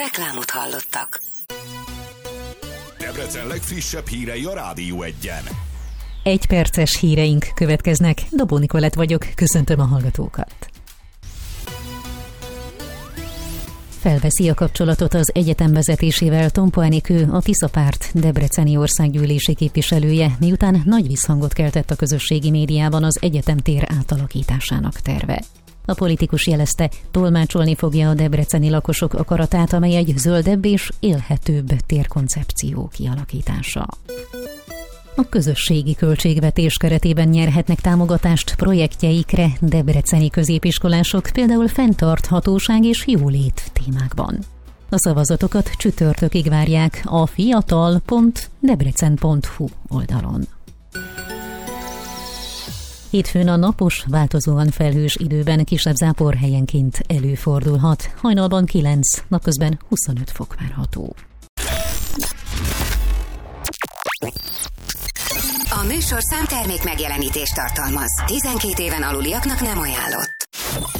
Reklámot hallottak. Debrecen legfrissebb hírei a Rádió Egyen. 1 perces híreink következnek. Dobó Nikolett vagyok, köszöntöm a hallgatókat. Felveszi a kapcsolatot az egyetem vezetésével Tompa Enikő, a Tisza Párt debreceni országgyűlési képviselője, miután nagy visszhangot keltett a közösségi médiában az egyetemtér átalakításának terve. A politikus jelezte, tolmácsolni fogja a debreceni lakosok akaratát, amely egy zöldebb és élhetőbb térkoncepció kialakítása. A közösségi költségvetés keretében nyerhetnek támogatást projektjeikre debreceni középiskolások, például fenntarthatóság és jólét témákban. A szavazatokat csütörtökig várják a fiatal.debrecen.hu oldalon. Hétfőn a napos, változóan felhős időben kisebb zápor helyenként előfordulhat. Hajnalban 9, napközben 25 fok várható. A műsorszám termék megjelenítést tartalmaz. 12 éven aluliaknak nem ajánlott.